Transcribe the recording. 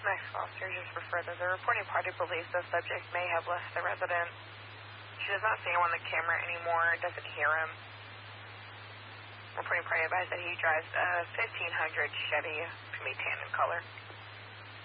Next officer just referred that the reporting party believes the subject may have left the residence. She does not see him on the camera anymore, doesn't hear him. Reporting party advised that he drives a 1500 Chevy to be tan in color.